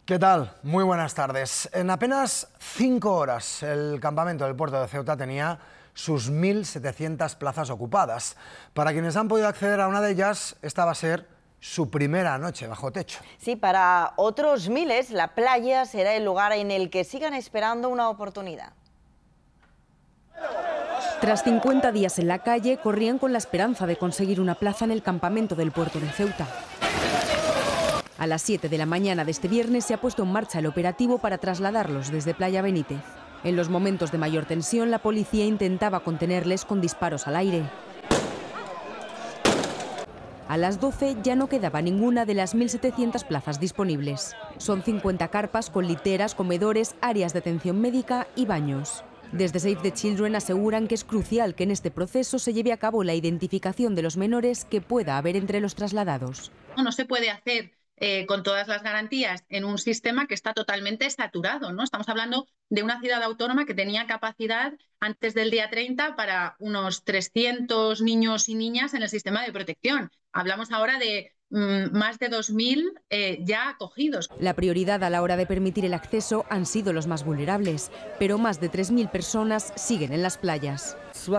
¿Qué tal? Muy buenas tardes. En apenas 5 horas el campamento del puerto de Ceuta tenía sus 1.700 plazas ocupadas. Para quienes han podido acceder a una de ellas, esta va a ser su primera noche bajo techo. Sí, para otros miles, la playa será el lugar en el que sigan esperando una oportunidad. Tras 50 días en la calle, corrían con la esperanza de conseguir una plaza en el campamento del puerto de Ceuta. A las 7 de la mañana de este viernes se ha puesto en marcha el operativo para trasladarlos desde Playa Benítez. En los momentos de mayor tensión, la policía intentaba contenerles con disparos al aire. A las 12 ya no quedaba ninguna de las 1.700 plazas disponibles. Son 50 carpas con literas, comedores, áreas de atención médica y baños. Desde Save the Children aseguran que es crucial que en este proceso se lleve a cabo la identificación de los menores que pueda haber entre los trasladados. No se puede hacer con todas las garantías en un sistema que está totalmente saturado, ¿no? Estamos hablando de una ciudad autónoma que tenía capacidad antes del día 30 para unos 300 niños y niñas en el sistema de protección. Hablamos ahora de más de 2.000 ya acogidos. La prioridad a la hora de permitir el acceso han sido los más vulnerables, pero más de 3.000 personas siguen en las playas.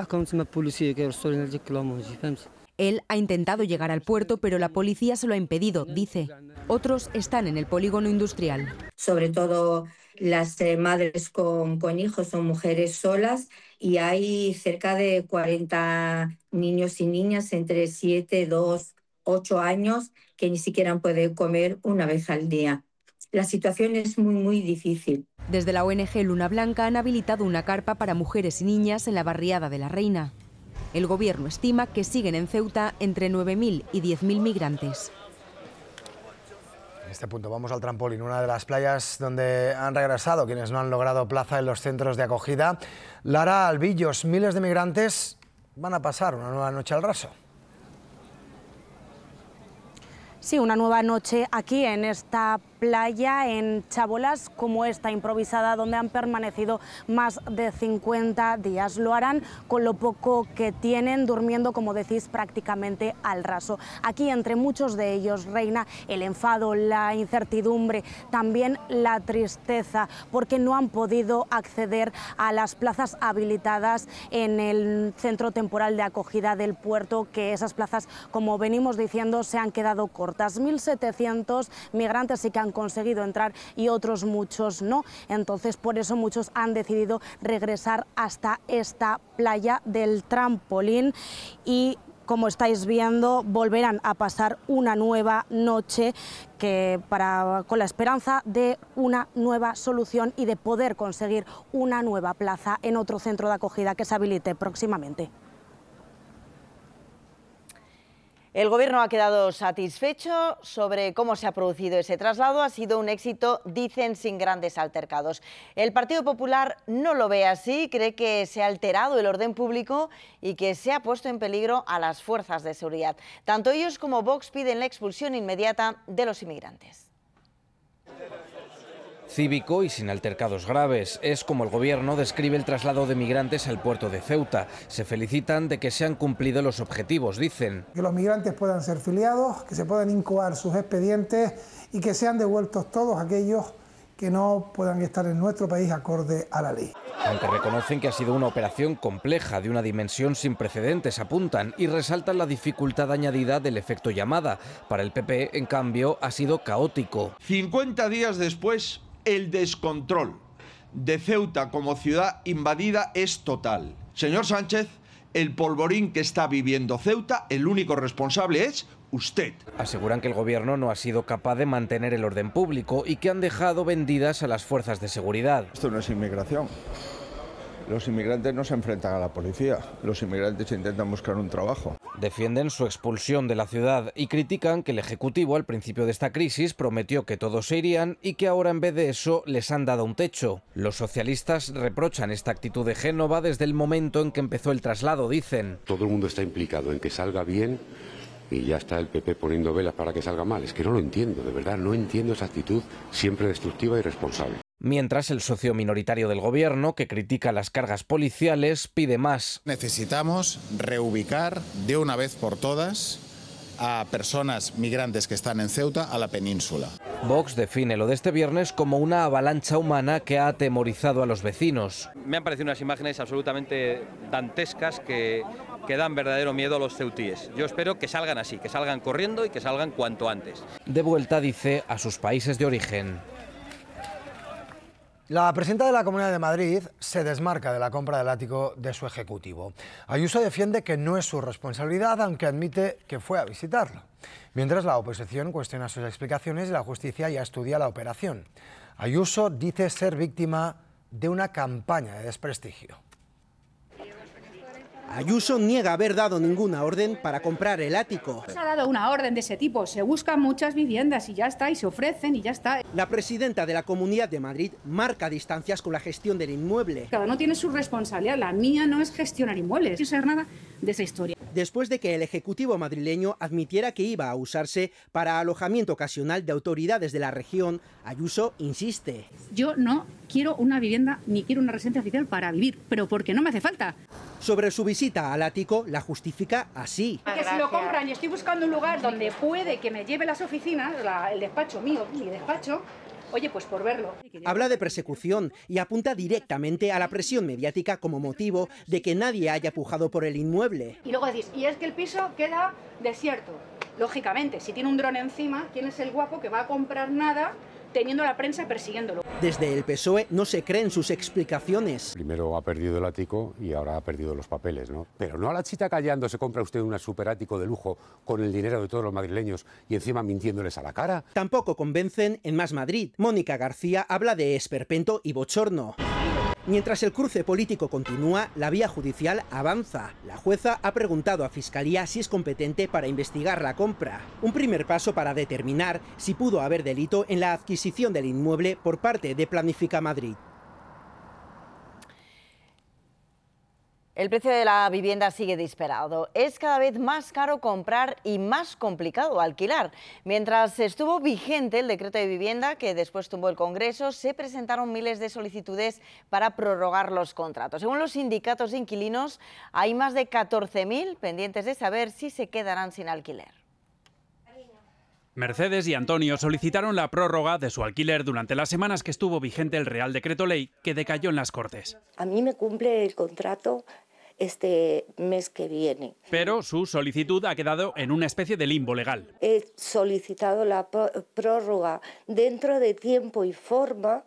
Él ha intentado llegar al puerto, pero la policía se lo ha impedido, dice. Otros están en el polígono industrial. Sobre todo las madres con hijos, son mujeres solas, y hay cerca de 40 niños y niñas entre 7, 2, 8 años que ni siquiera pueden comer una vez al día. La situación es muy difícil. Desde la ONG Luna Blanca han habilitado una carpa para mujeres y niñas en la barriada de La Reina. El gobierno estima que siguen en Ceuta entre 9.000 y 10.000 migrantes. En este punto vamos al trampolín, una de las playas donde han regresado quienes no han logrado plaza en los centros de acogida. Lara Albillos, miles de migrantes van a pasar una nueva noche al raso. Sí, una nueva noche aquí en esta playa, en chabolas como esta improvisada, donde han permanecido más de 50 días. Lo harán con lo poco que tienen, durmiendo, como decís, prácticamente al raso. Aquí, entre muchos de ellos, reina el enfado, la incertidumbre, también la tristeza, porque no han podido acceder a las plazas habilitadas en el centro temporal de acogida del puerto, que esas plazas, como venimos diciendo, se han quedado cortas. 1.700 migrantes sí que han conseguido entrar y otros muchos no. Entonces, por eso muchos han decidido regresar hasta esta playa del trampolín y, como estáis viendo, volverán a pasar una nueva noche con la esperanza de una nueva solución y de poder conseguir una nueva plaza en otro centro de acogida que se habilite próximamente. El Gobierno ha quedado satisfecho sobre cómo se ha producido ese traslado. Ha sido un éxito, dicen, sin grandes altercados. El Partido Popular no lo ve así, cree que se ha alterado el orden público y que se ha puesto en peligro a las fuerzas de seguridad. Tanto ellos como Vox piden la expulsión inmediata de los inmigrantes. Cívico y sin altercados graves. Es como el gobierno describe el traslado de migrantes al puerto de Ceuta. Se felicitan de que se han cumplido los objetivos, dicen. Que los migrantes puedan ser filiados, que se puedan incoar sus expedientes y que sean devueltos todos aquellos que no puedan estar en nuestro país acorde a la ley. Aunque reconocen que ha sido una operación compleja, de una dimensión sin precedentes, apuntan, y resaltan la dificultad añadida del efecto llamada. Para el PP, en cambio, ha sido caótico. 50 días después, el descontrol de Ceuta como ciudad invadida es total. Señor Sánchez, el polvorín que está viviendo Ceuta, el único responsable es usted. Aseguran que el gobierno no ha sido capaz de mantener el orden público y que han dejado vendidas a las fuerzas de seguridad. Esto no es inmigración. Los inmigrantes no se enfrentan a la policía, los inmigrantes intentan buscar un trabajo. Defienden su expulsión de la ciudad y critican que el Ejecutivo al principio de esta crisis prometió que todos se irían y que ahora en vez de eso les han dado un techo. Los socialistas reprochan esta actitud de Génova desde el momento en que empezó el traslado, dicen. Todo el mundo está implicado en que salga bien y ya está el PP poniendo velas para que salga mal. Es que no lo entiendo, de verdad, no entiendo esa actitud siempre destructiva y irresponsable. Mientras el socio minoritario del gobierno, que critica las cargas policiales, pide más. Necesitamos reubicar de una vez por todas a personas migrantes que están en Ceuta a la península. Vox define lo de este viernes como una avalancha humana que ha atemorizado a los vecinos. Me han parecido unas imágenes absolutamente dantescas que dan verdadero miedo a los ceutíes. Yo espero que salgan así, que salgan corriendo y que salgan cuanto antes. De vuelta, dice, a sus países de origen. La presidenta de la Comunidad de Madrid se desmarca de la compra del ático de su ejecutivo. Ayuso defiende que no es su responsabilidad, aunque admite que fue a visitarlo. Mientras la oposición cuestiona sus explicaciones y la justicia ya estudia la operación. Ayuso dice ser víctima de una campaña de desprestigio. Ayuso niega haber dado ninguna orden para comprar el ático. Se ha dado una orden de ese tipo, se buscan muchas viviendas y ya está, y se ofrecen y ya está. La presidenta de la Comunidad de Madrid marca distancias con la gestión del inmueble. Cada uno tiene su responsabilidad, la mía no es gestionar inmuebles, no sé nada de esa historia. Después de que el Ejecutivo madrileño admitiera que iba a usarse para alojamiento ocasional de autoridades de la región, Ayuso insiste. Yo no quiero una vivienda ni quiero una residencia oficial para vivir, pero porque no me hace falta. Sobre su visita al ático la justifica así. Que si lo compran y estoy buscando un lugar donde puede que me lleve las oficinas, el despacho mío, mi despacho, oye, pues por verlo. Habla de persecución y apunta directamente a la presión mediática como motivo de que nadie haya pujado por el inmueble. Y luego decís, y es que el piso queda desierto. Lógicamente, si tiene un dron encima, ¿quién es el guapo que va a comprar nada teniendo a la prensa persiguiéndolo? Desde el PSOE no se creen sus explicaciones. Primero ha perdido el ático y ahora ha perdido los papeles, ¿no? Pero no a la chita callando se compra usted un superático de lujo con el dinero de todos los madrileños y encima mintiéndoles a la cara. Tampoco convencen en Más Madrid. Mónica García habla de esperpento y bochorno. Mientras el cruce político continúa, la vía judicial avanza. La jueza ha preguntado a Fiscalía si es competente para investigar la compra. Un primer paso para determinar si pudo haber delito en la adquisición del inmueble por parte de Planifica Madrid. El precio de la vivienda sigue disparado. Es cada vez más caro comprar y más complicado alquilar. Mientras estuvo vigente el decreto de vivienda, que después tumbó el Congreso, se presentaron miles de solicitudes para prorrogar los contratos. Según los sindicatos de inquilinos, hay más de 14.000 pendientes de saber si se quedarán sin alquiler. Mercedes y Antonio solicitaron la prórroga de su alquiler durante las semanas que estuvo vigente el Real Decreto Ley, que decayó en las Cortes. A mí me cumple el contrato este mes que viene. Pero su solicitud ha quedado en una especie de limbo legal. He solicitado la prórroga dentro de tiempo y forma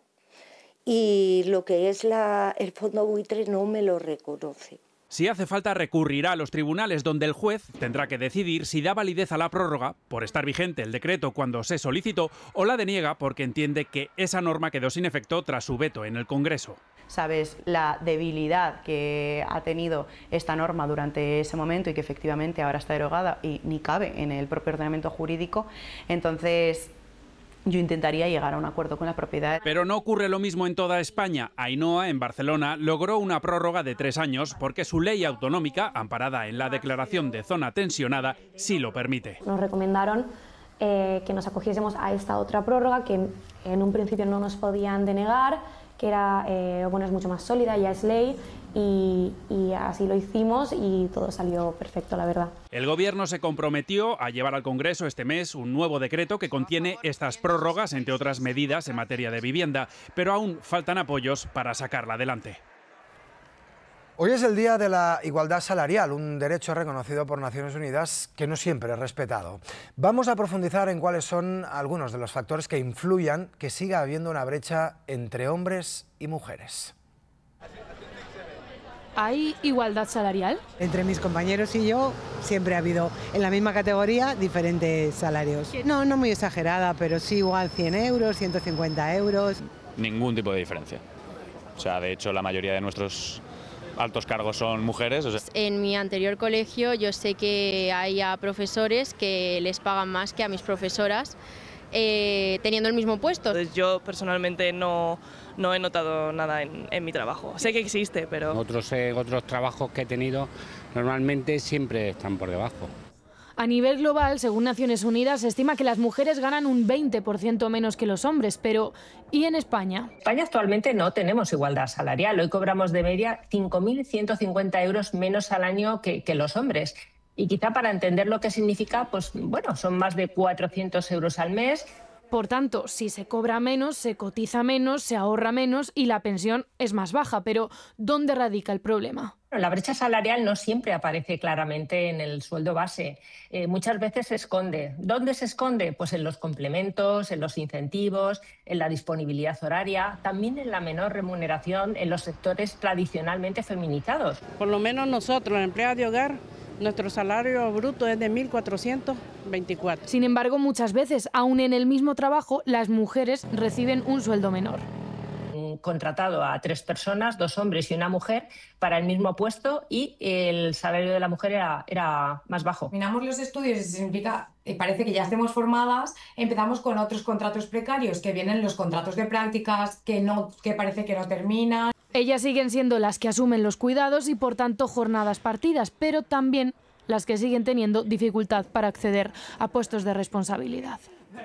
y lo que es el fondo buitre no me lo reconoce. Si hace falta, recurrirá a los tribunales, donde el juez tendrá que decidir si da validez a la prórroga por estar vigente el decreto cuando se solicitó o la deniega porque entiende que esa norma quedó sin efecto tras su veto en el Congreso. Sabes la debilidad que ha tenido esta norma durante ese momento y que efectivamente ahora está derogada y ni cabe en el propio ordenamiento jurídico, entonces yo intentaría llegar a un acuerdo con la propiedad. Pero no ocurre lo mismo en toda España. Ainhoa, en Barcelona, logró una prórroga de 3 años porque su ley autonómica, amparada en la declaración de zona tensionada, sí lo permite. Nos recomendaron que nos acogiésemos a esta otra prórroga que en un principio no nos podían denegar, que era es mucho más sólida, ya es ley, y así lo hicimos y todo salió perfecto, la verdad. El Gobierno se comprometió a llevar al Congreso este mes un nuevo decreto que contiene estas prórrogas, entre otras medidas en materia de vivienda, pero aún faltan apoyos para sacarla adelante. Hoy es el Día de la Igualdad Salarial, un derecho reconocido por Naciones Unidas que no siempre es respetado. Vamos a profundizar en cuáles son algunos de los factores que influyan que siga habiendo una brecha entre hombres y mujeres. ¿Hay igualdad salarial? Entre mis compañeros y yo siempre ha habido en la misma categoría diferentes salarios. No muy exagerada, pero sí igual 100 euros, 150 euros. Ningún tipo de diferencia. O sea, de hecho, la mayoría de nuestros altos cargos son mujeres. En mi anterior colegio yo sé que hay a profesores que les pagan más que a mis profesoras teniendo el mismo puesto. Yo personalmente no he notado nada en mi trabajo. Sé que existe, pero... Otros trabajos que he tenido normalmente siempre están por debajo. A nivel global, según Naciones Unidas, se estima que las mujeres ganan un 20% menos que los hombres, pero ¿y en España? En España actualmente no tenemos igualdad salarial. Hoy cobramos de media 5.150 euros menos al año que los hombres. Y quizá para entender lo que significa, pues bueno, son más de 400 euros al mes. Por tanto, si se cobra menos, se cotiza menos, se ahorra menos y la pensión es más baja. Pero, ¿dónde radica el problema? La brecha salarial no siempre aparece claramente en el sueldo base. Muchas veces se esconde. ¿Dónde se esconde? Pues en los complementos, en los incentivos, en la disponibilidad horaria, también en la menor remuneración en los sectores tradicionalmente feminizados. Por lo menos nosotros, la empleada de hogar, nuestro salario bruto es de 1.424. Sin embargo, muchas veces, aún en el mismo trabajo, las mujeres reciben un sueldo menor. Contratado a 3 personas, 2 hombres y una mujer, para el mismo puesto y el salario de la mujer era más bajo. Terminamos los estudios y significa, parece que ya estemos formadas, empezamos con otros contratos precarios, que vienen los contratos de prácticas, que parece que no terminan. Ellas siguen siendo las que asumen los cuidados y por tanto jornadas partidas, pero también las que siguen teniendo dificultad para acceder a puestos de responsabilidad.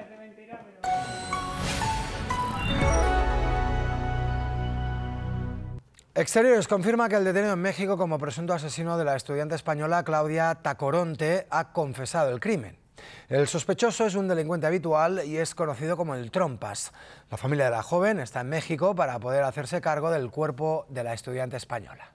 Exteriores confirma que el detenido en México como presunto asesino de la estudiante española Claudia Tacoronte ha confesado el crimen. El sospechoso es un delincuente habitual y es conocido como el Trompas. La familia de la joven está en México para poder hacerse cargo del cuerpo de la estudiante española.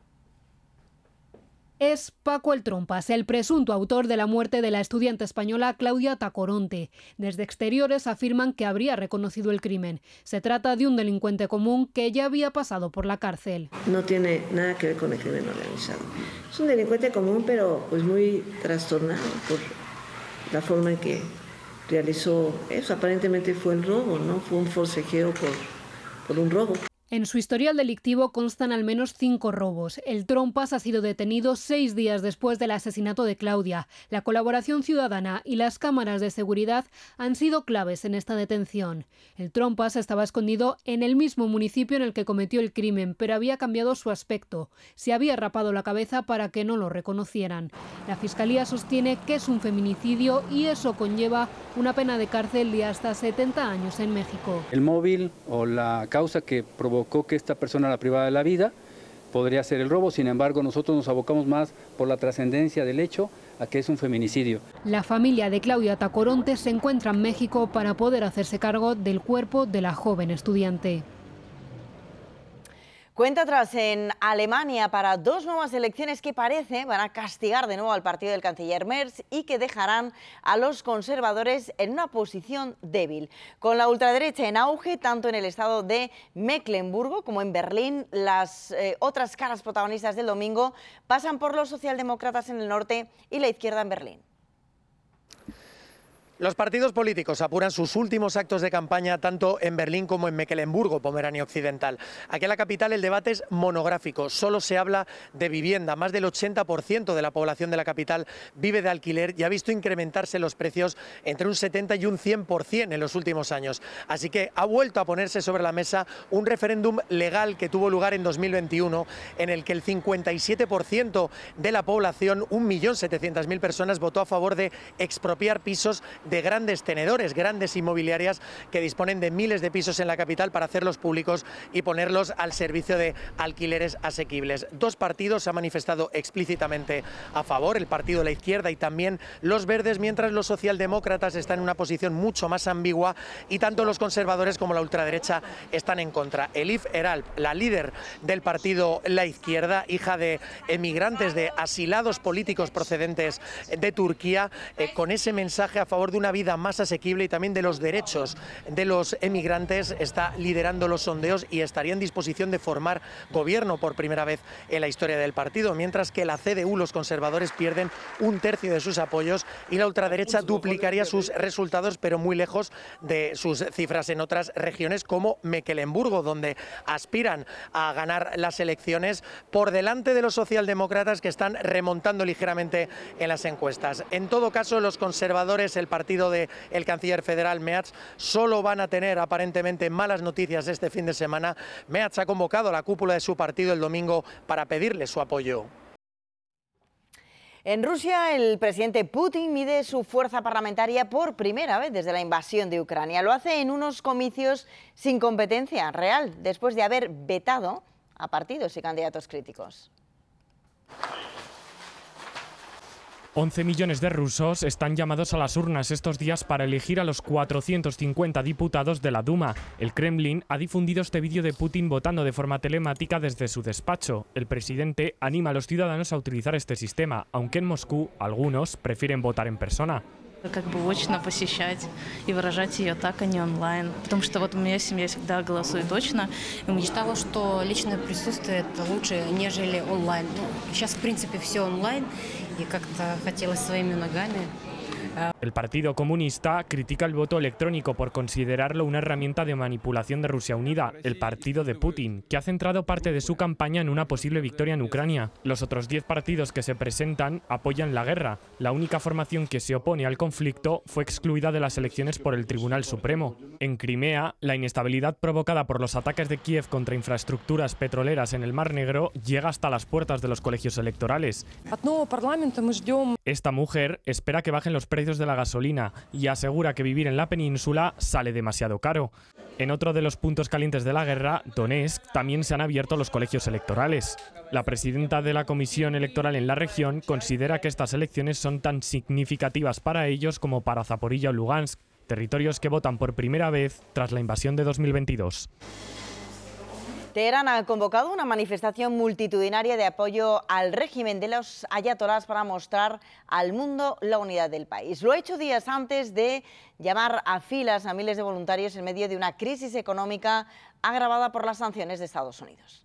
Es Paco el Trompas, el presunto autor de la muerte de la estudiante española Claudia Tacoronte. Desde Exteriores afirman que habría reconocido el crimen. Se trata de un delincuente común que ya había pasado por la cárcel. No tiene nada que ver con el crimen organizado. Es un delincuente común, pero pues muy trastornado por la forma en que realizó eso. Aparentemente fue el robo, ¿no? Fue un forcejeo por un robo. En su historial delictivo constan al menos 5 robos. El Trompas ha sido detenido 6 días después del asesinato de Claudia. La colaboración ciudadana y las cámaras de seguridad han sido claves en esta detención. El Trompas estaba escondido en el mismo municipio en el que cometió el crimen, pero había cambiado su aspecto. Se había rapado la cabeza para que no lo reconocieran. La Fiscalía sostiene que es un feminicidio y eso conlleva una pena de cárcel de hasta 70 años en México. El móvil o la causa que provocó que esta persona la privara de la vida podría ser el robo. Sin embargo, nosotros nos abocamos más por la trascendencia del hecho a que es un feminicidio. La familia de Claudia Tacoronte se encuentra en México para poder hacerse cargo del cuerpo de la joven estudiante. Cuenta atrás en Alemania para 2 nuevas elecciones que parece van a castigar de nuevo al partido del canciller Merz y que dejarán a los conservadores en una posición débil. Con la ultraderecha en auge, tanto en el estado de Mecklemburgo como en Berlín, las otras caras protagonistas del domingo pasan por los socialdemócratas en el norte y la izquierda en Berlín. Los partidos políticos apuran sus últimos actos de campaña tanto en Berlín como en Mecklemburgo, Pomerania Occidental. Aquí en la capital el debate es monográfico, solo se habla de vivienda. Más del 80% de la población de la capital vive de alquiler y ha visto incrementarse los precios entre un 70 y un 100% en los últimos años. Así que ha vuelto a ponerse sobre la mesa un referéndum legal que tuvo lugar en 2021, en el que el 57% de la población, 1.700.000 personas, votó a favor de expropiar pisos de grandes tenedores, grandes inmobiliarias que disponen de miles de pisos en la capital para hacerlos públicos y ponerlos al servicio de alquileres asequibles. 2 partidos se han manifestado explícitamente a favor, el partido de la izquierda y también los verdes, mientras los socialdemócratas están en una posición mucho más ambigua y tanto los conservadores como la ultraderecha están en contra. Elif Eralp, la líder del partido La Izquierda, hija de emigrantes, de asilados políticos procedentes de Turquía, con ese mensaje a favor de una vida más asequible y también de los derechos de los emigrantes, está liderando los sondeos y estaría en disposición de formar gobierno por primera vez en la historia del partido, mientras que la CDU, los conservadores, pierden 1/3 de sus apoyos y la ultraderecha duplicaría sus resultados, pero muy lejos de sus cifras en otras regiones como Mecklemburgo, donde aspiran a ganar las elecciones por delante de los socialdemócratas, que están remontando ligeramente en las encuestas. En todo caso, los conservadores, el partido del canciller federal Merz, solo van a tener aparentemente malas noticias este fin de semana. Merz ha convocado a la cúpula de su partido el domingo para pedirle su apoyo. En Rusia, el presidente Putin mide su fuerza parlamentaria por primera vez desde la invasión de Ucrania. Lo hace en unos comicios sin competencia real, después de haber vetado a partidos y candidatos críticos. 11 millones de rusos están llamados a las urnas estos días para elegir a los 450 diputados de la Duma. El Kremlin ha difundido este vídeo de Putin votando de forma telemática desde su despacho. El presidente anima a los ciudadanos a utilizar este sistema, aunque en Moscú algunos prefieren votar en persona. Как бы очно посещать и выражать ее так, а не онлайн. Потому что вот у меня семья всегда голосует очно. Я считала, что личное присутствие это лучше, нежели онлайн. Ну, сейчас, в принципе, все онлайн, и как-то хотелось своими ногами. El Partido Comunista critica el voto electrónico por considerarlo una herramienta de manipulación de Rusia Unida, el partido de Putin, que ha centrado parte de su campaña en una posible victoria en Ucrania. Los otros 10 partidos que se presentan apoyan la guerra. La única formación que se opone al conflicto fue excluida de las elecciones por el Tribunal Supremo. En Crimea, la inestabilidad provocada por los ataques de Kiev contra infraestructuras petroleras en el Mar Negro llega hasta las puertas de los colegios electorales. Esta mujer espera que bajen los precios de la gasolina y asegura que vivir en la península sale demasiado caro. En otro de los puntos calientes de la guerra, Donetsk, también se han abierto los colegios electorales. La presidenta de la Comisión Electoral en la región considera que estas elecciones son tan significativas para ellos como para Zaporilla o Lugansk, territorios que votan por primera vez tras la invasión de 2022. Teherán ha convocado una manifestación multitudinaria de apoyo al régimen de los ayatolás para mostrar al mundo la unidad del país. Lo ha hecho días antes de llamar a filas a miles de voluntarios en medio de una crisis económica agravada por las sanciones de Estados Unidos.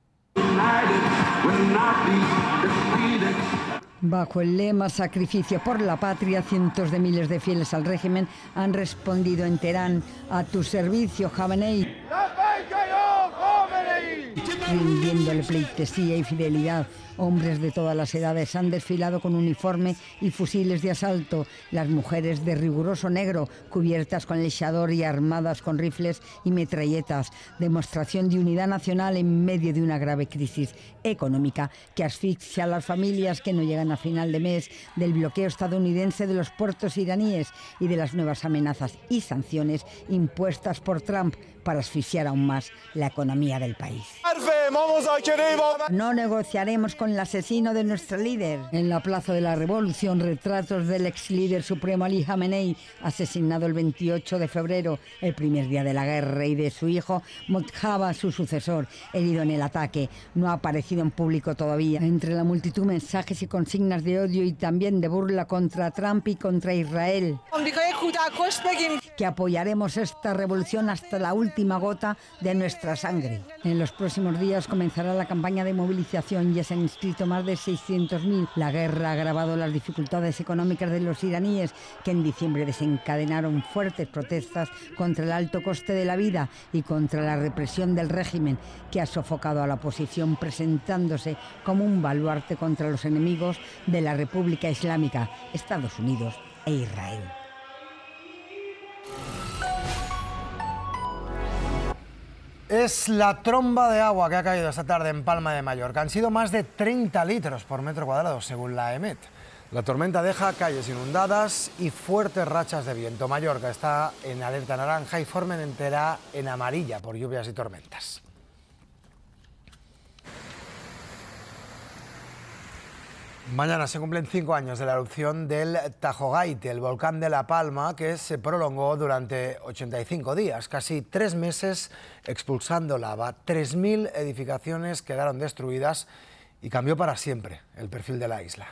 Bajo el lema Sacrificio por la patria, cientos de miles de fieles al régimen han respondido en Teherán: a tu servicio, Jamenei, rindiéndole pleitesía y fidelidad. Hombres de todas las edades han desfilado con uniforme y fusiles de asalto. Las mujeres de riguroso negro, cubiertas con el chador y armadas con rifles y metralletas. Demostración de unidad nacional en medio de una grave crisis económica que asfixia a las familias que no llegan a final de mes, del bloqueo estadounidense de los puertos iraníes y de las nuevas amenazas y sanciones impuestas por Trump para asfixiar aún más la economía del país. No negociaremos con el asesino de nuestro líder. En la Plaza de la Revolución, retratos del ex líder supremo Ali Jamenei, asesinado el 28 de febrero, el primer día de la guerra, y de su hijo Mojtaba, su sucesor, herido en el ataque. No ha aparecido en público todavía. Entre la multitud, mensajes y consignas de odio y también de burla contra Trump y contra Israel. Que apoyaremos esta revolución hasta la última gota de nuestra sangre. En los próximos días comenzará la campaña de movilización. Ya se han inscrito más de 600.000. La guerra ha agravado las dificultades económicas de los iraníes, que en diciembre desencadenaron fuertes protestas contra el alto coste de la vida y contra la represión del régimen, que ha sofocado a la oposición, presentándose como un baluarte contra los enemigos de la República Islámica, Estados Unidos e Israel. Es la tromba de agua que ha caído esta tarde en Palma de Mallorca. Han sido más de 30 litros por metro cuadrado, según la EMET. La tormenta deja calles inundadas y fuertes rachas de viento. Mallorca está en alerta naranja y Formentera en amarilla por lluvias y tormentas. Mañana se cumplen 5 años de la erupción del Tajogaite, el volcán de La Palma, que se prolongó durante 85 días, casi 3 meses expulsando lava. 3.000 edificaciones quedaron destruidas y cambió para siempre el perfil de la isla.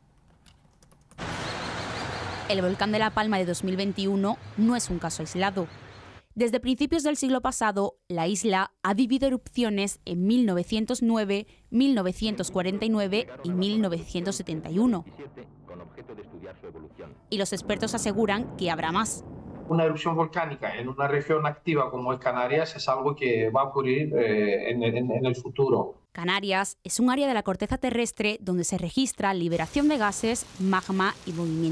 El volcán de La Palma de 2021 no es un caso aislado. Desde principios del siglo pasado, la isla ha vivido erupciones en 1909, 1949 y 1971. Y los expertos aseguran que habrá más. Una erupción volcánica en una región activa como es Canarias es algo que va a ocurrir en el futuro. Canarias es un área de la corteza terrestre donde se registra liberación de gases, magma y movimiento